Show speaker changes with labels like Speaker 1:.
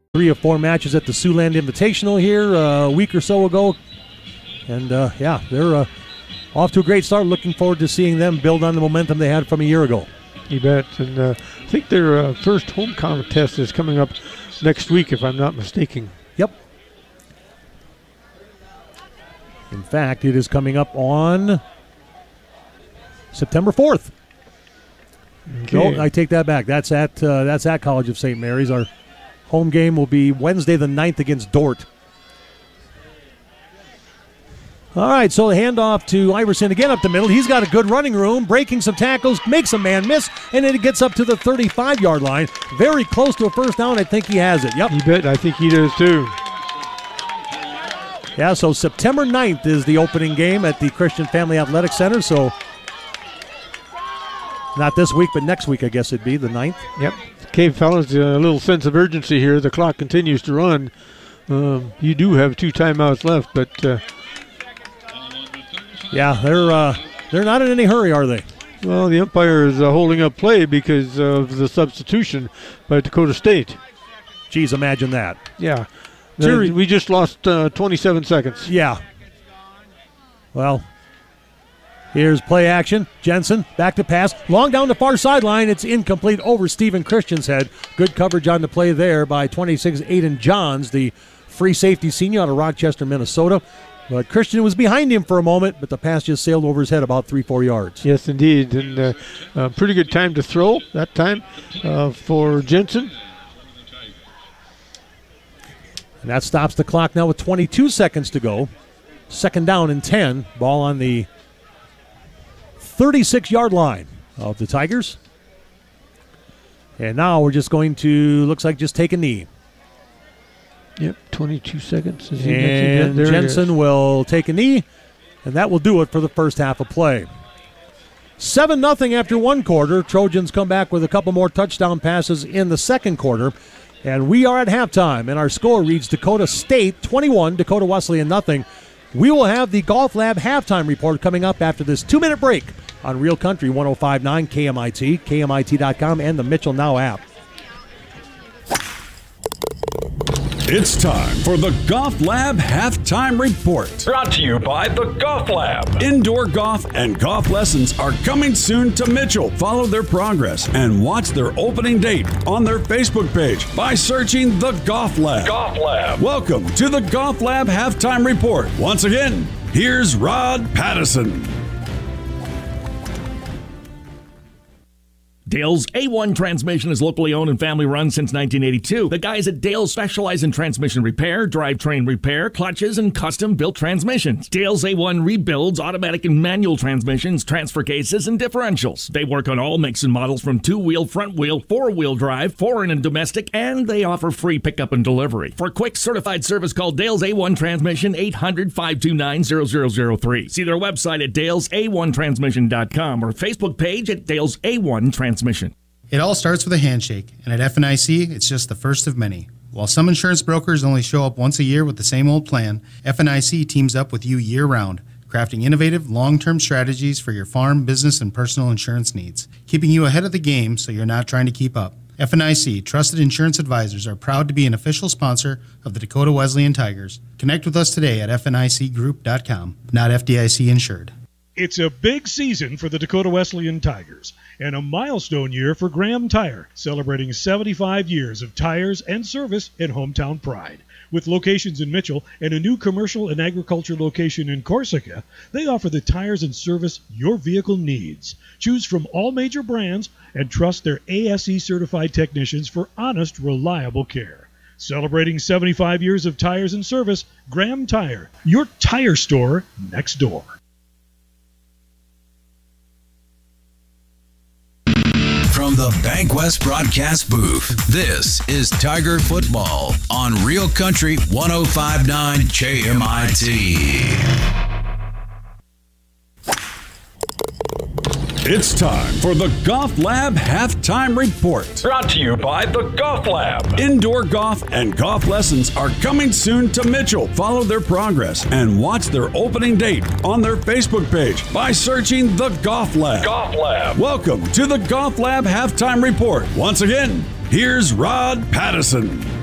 Speaker 1: 3 of 4 matches at the Siouxland Invitational here a week or so ago. And, they're off to a great start. Looking forward to seeing them build on the momentum they had from a year ago.
Speaker 2: You bet. And I think their first home contest is coming up next week, if I'm not mistaken.
Speaker 1: Yep. In fact, it is coming up on September 4th.
Speaker 2: Okay.
Speaker 1: No, I take that back. That's at College of St. Mary's. Our home game will be Wednesday the 9th against Dort. All right, so the handoff to Iverson again up the middle. He's got a good running room, breaking some tackles, makes a man miss, and then it gets up to the 35-yard line. Very close to a first down. I think he has it. Yep.
Speaker 2: You bet. I think he does too.
Speaker 1: Yeah, so September 9th is the opening game at the Christian Family Athletic Center. So not this week, but next week, I guess it'd be the 9th.
Speaker 2: Yep. Okay, fellas, a little sense of urgency here. The clock continues to run. You do have 2 timeouts left, but
Speaker 1: they're not in any hurry, are they?
Speaker 2: well, the umpire is holding up play because of the substitution by Dakota State.
Speaker 1: Geez, imagine that.
Speaker 2: Yeah.
Speaker 1: Sure.
Speaker 2: We just lost 27 seconds.
Speaker 1: Yeah. Well, here's play action. Jensen back to pass. Long down the far sideline. It's incomplete over Stephen Christian's head. Good coverage on the play there by 26 Aiden Johns, the free safety senior out of Rochester, Minnesota. But Christian was behind him for a moment, but the pass just sailed over his head about 3-4 yards.
Speaker 2: Yes, indeed. And pretty good time to throw that time for Jensen.
Speaker 1: And that stops the clock now with 22 seconds to go. Second down and 10. Ball on the 36-yard line of the Tigers. And now we're just going to, looks like just take a knee.
Speaker 2: Yep, 22 seconds.
Speaker 1: And Jensen will take a knee, and that will do it for the first half of play. 7-0 after one quarter. Trojans come back with a couple more touchdown passes in the second quarter. And we are at halftime, and our score reads Dakota State 21, Dakota Wesleyan nothing. We will have the Golf Lab halftime report coming up after this 2-minute break on Real Country 105.9 KMIT, KMIT.com, and the Mitchell Now app.
Speaker 3: It's time for the Golf Lab Halftime Report. Brought to you by the Golf Lab. Indoor golf and golf lessons are coming soon to Mitchell. Follow their progress and watch their opening date on their Facebook page by searching the Golf Lab. Golf Lab. Welcome to the Golf Lab Halftime Report. Once again, here's Rod Pattison.
Speaker 4: Dale's A1 Transmission is locally owned and family run since 1982. The guys at Dale's specialize in transmission repair, drivetrain repair, clutches, and custom-built transmissions. Dale's A1 rebuilds automatic and manual transmissions, transfer cases, and differentials. They work on all makes and models from 2-wheel, front-wheel, 4-wheel drive, foreign and domestic, and they offer free pickup and delivery. For quick certified service, call Dale's A1 Transmission 800-529-0003. See their website at dalesa1transmission.com or Facebook page at Dale's A1 Transmission.
Speaker 5: It all starts with a handshake, and at FNIC, it's just the first of many. While some insurance brokers only show up once a year with the same old plan, FNIC teams up with you year-round, crafting innovative, long-term strategies for your farm, business, and personal insurance needs, keeping you ahead of the game so you're not trying to keep up. FNIC, Trusted Insurance Advisors, are proud to be an official sponsor of the Dakota Wesleyan Tigers. Connect with us today at FNICgroup.com, not FDIC insured.
Speaker 6: It's a big season for the Dakota Wesleyan Tigers and a milestone year for Graham Tire, celebrating 75 years of tires and service and hometown pride. With locations in Mitchell and a new commercial and agriculture location in Corsica, they offer the tires and service your vehicle needs. Choose from all major brands and trust their ASE-certified technicians for honest, reliable care. Celebrating 75 years of tires and service, Graham Tire, your tire store next door.
Speaker 7: From the BankWest broadcast booth, this is Tiger Football on Real Country 105.9 KMIT.
Speaker 3: It's time for the Golf Lab Halftime Report. Brought to you by the Golf Lab. Indoor golf and golf lessons are coming soon to Mitchell. Follow their progress and watch their opening date on their Facebook page by searching the Golf Lab. Golf Lab. Welcome to the Golf Lab Halftime Report. Once again, here's Rod Pattison.